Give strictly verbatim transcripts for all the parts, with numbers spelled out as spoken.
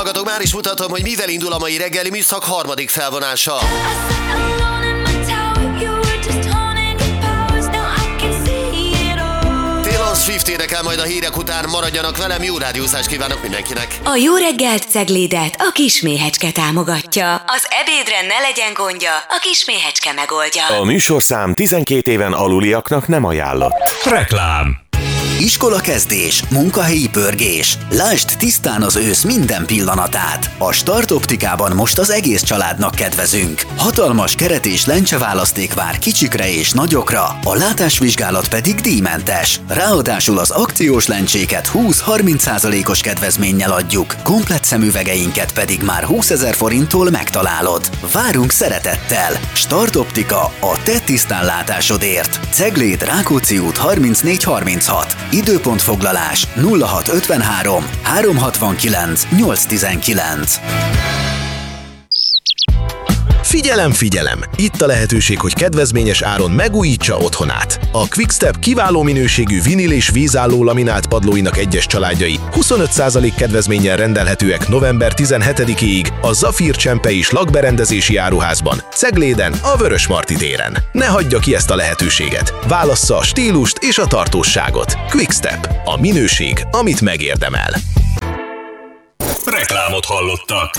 Hallgatók, már is mutatom, hogy mivel indul a mai reggeli műszak harmadik felvonása. Taylor Swift énekel majd a hírek után, maradjanak velem, jó rádiózást kívánok mindenkinek. A jó reggelt Ceglédet a Kisméhecske támogatja. Az ebédre ne legyen gondja, a Kisméhecske megoldja. A műsorszám tizenkét éven aluliaknak nem ajánlott. Reklám. Iskolakezdés, munkahelyi pörgés. Lásd tisztán az ősz minden pillanatát. A Start Optikában most az egész családnak kedvezünk. Hatalmas keret és lencseválaszték vár kicsikre és nagyokra, a látásvizsgálat pedig díjmentes. Ráadásul az akciós lencséket húsz-harminc százalékos kedvezménnyel adjuk, komplett szemüvegeinket pedig már húszezer forinttól megtalálod. Várunk szeretettel! Start Optika, a te tisztánlátásodért. Cegléd, Rákóczi út harmincnégy harminchat. Időpontfoglalás nulla hat ötvenhárom háromszázhatvankilenc nyolcszáztizenkilenc. Figyelem, figyelem! Itt a lehetőség, hogy kedvezményes áron megújítsa otthonát. A Quickstep kiváló minőségű vinil és vízálló laminált padlóinak egyes családjai huszonöt százalék kedvezménnyel rendelhetőek november tizenhetedikéig a Zafír Csempe és lakberendezési áruházban, Cegléden, a Vörösmarty téren. Ne hagyja ki ezt a lehetőséget. Válassza a stílust és a tartósságot. Quickstep. A minőség, amit megérdemel. Reklámot hallottak.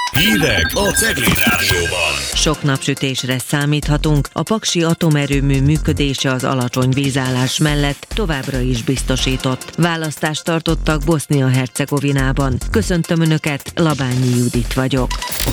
Hírek a Cegléd Rádióban. Sok napsütésre számíthatunk, a paksi atomerőmű működése az alacsony vízállás mellett továbbra is biztosított. Választást tartottak Bosznia-Hercegovinában. Köszöntöm Önöket, Labányi Judit vagyok.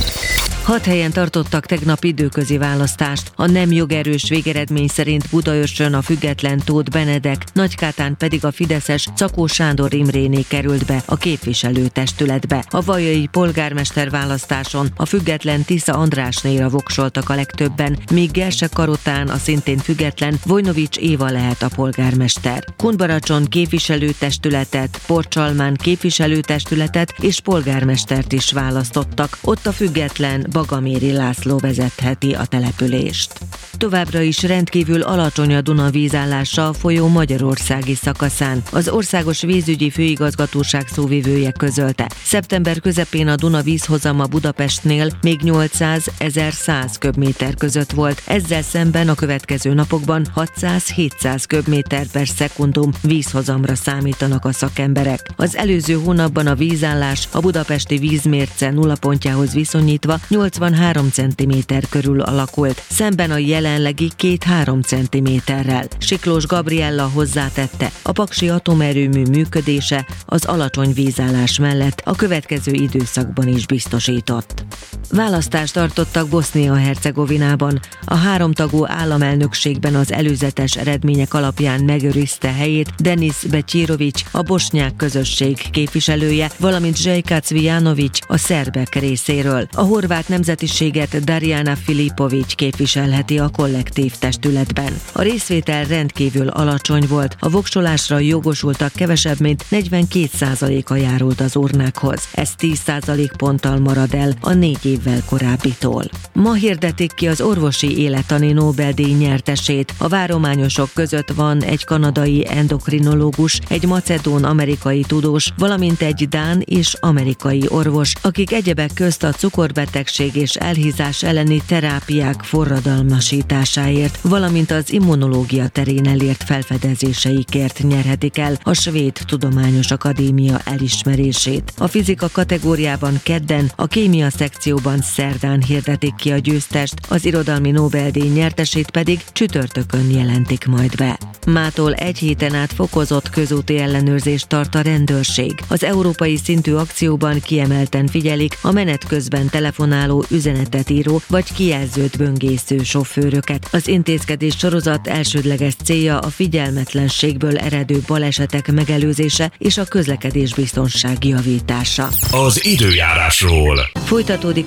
Hat helyen tartottak tegnap időközi választást, a nem jogerős végeredmény szerint Budaörsön a független Tóth Benedek, Nagykátán pedig a fideszes Czakó Sándor Imréné került be a képviselőtestületbe. A vajai polgármester választáson a független Tisza Andrásnéra voksoltak a legtöbben, míg Gersek Karotán a szintén független Vojnovics Éva lehet a polgármester. Kunbaracson képviselőtestületet, Porcsalmán képviselőtestületet és polgármestert is választottak. Ott a független Bagaméri László vezetheti a települést. Továbbra is rendkívül alacsony a Duna vízállása a folyó magyarországi szakaszán. Az Országos Vízügyi Főigazgatóság szóvivője közölte. Szeptember közepén a Duna vízhozama Budapestnél még nyolcszáz-ezerszáz köbméter között volt. Ezzel szemben a következő napokban hatszáz-hétszáz köbméter per szekundum vízhozamra számítanak a szakemberek. Az előző hónapban a vízállás a budapesti vízmérce nullapontjához viszonyítva nyolcvanhárom centiméter körül alakult, szemben a jelenlegi két-három centiméterrel. Siklós Gabriella hozzátette, a paksi atomerőmű működése az alacsony vízállás mellett a következő időszakban is biztosított. Választást tartottak Bosznia-Hercegovinában. A háromtagú államelnökségben az előzetes eredmények alapján megőrizte helyét Denis Becsirović, a bosnyák közösség képviselője, valamint Željka Cvijanović a szerbek részéről. A horvát nemzetiséget Darjana Filipović képviselheti a kollektív testületben. A részvétel rendkívül alacsony volt, a voksolásra jogosultak kevesebb mint negyvenkét százaléka járult az urnákhoz. Ez tíz százalék ponttal marad el a négy évvel korábbitól. Ma hirdetik ki az orvosi élettani Nobel-díj nyertesét. A várományosok között van egy kanadai endokrinológus, egy macedón-amerikai tudós, valamint egy dán és amerikai orvos, akik egyebek közt a cukorbetegség és elhízás elleni terápiák forradalmasításáért, valamint az immunológia terén elért felfedezéseikért nyerhetik el a Svéd Tudományos Akadémia elismerését. A fizika kategóriában kedden, a kémia szekcióban szerdán hirdetik ki a győztest, az irodalmi Nobel-díj nyertesét pedig csütörtökön jelentik majd be. Mától egy héten át fokozott közúti ellenőrzést tart a rendőrség. Az európai szintű akcióban kiemelten figyelik a menet közben telefonáló, üzenetet író vagy kijelzőt böngésző sofőröket. Az intézkedés sorozat elsődleges célja a figyelmetlenségből eredő balesetek megelőzése és a közlekedésbiztonság javítása. Az időjárásról. Folytatódik a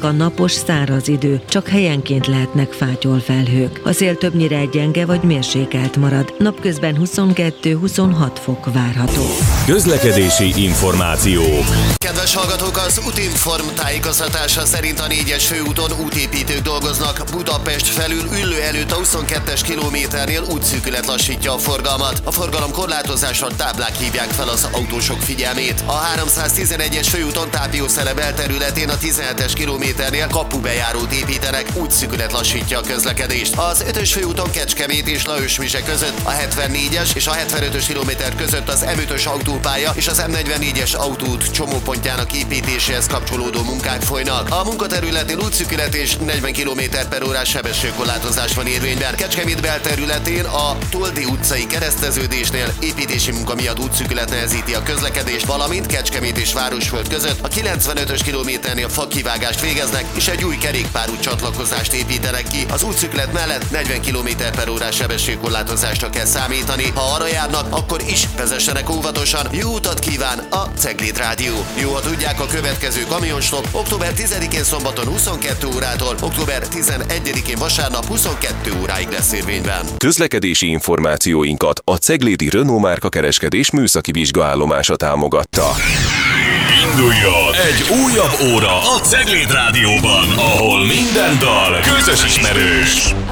a napos, száraz idő, csak helyenként lehetnek fátyolfelhők. A szél többnyire gyenge vagy mérsékelt marad, napközben huszonkettő-huszonhat fok várható. Közlekedési információk. Kedves hallgatók, az Utinform tájékoztatása szerint a négyes főúton útépítők dolgoznak. Budapest felül Üllő előtt a huszonkettes kilométernél útszűkület lassítja a forgalmat. A forgalom korlátozásra táblák hívják fel az autósok figyelmét. A háromszáztizenegyes főúton Tápiószele belterületén a tizenhetes kilométernél kapubejárót építenek, útszűkület lassítja a közlekedést. Az ötös főúton Kecskemét és Laösmise között a hetvennégyes és a hetvenötös kilométer között az em ötös autópálya és az em negyvennégyes autóút csomópontjának építéséhez kapcsolódó munkák folynak. A munkaterületén útszűkület és negyven kilométer per órás sebességkorlátozás van érvényben. Kecskemét belterületén a Toldi utcai kereszteződésnél építési munka miatt útszűkület nehezíti a közlekedést, valamint Kecskemét és Városföld között a kilencvenötös kilométernél fakivágást végeznek, és egy új kerékpárút csatlakozást építenek ki. Az útszűkület mellett negyven kilométer per órás sebességkorlátozásra kell számítani. Ha arra járnak, akkor is vezessenek óvatosan. Jó utat kíván a Cegléd Rádió. Jó, ha tudják, a következő kamionstop október tizedikén szombaton huszonkettő órától október tizenegyedikén vasárnap huszonkettő óráig lesz érvényben. Közlekedési információinkat a Ceglédi Renault márka kereskedés műszaki vizsgaállomása támogatta. Induljon egy újabb óra a Cegléd Rádióban, ahol minden dal közös ismerős.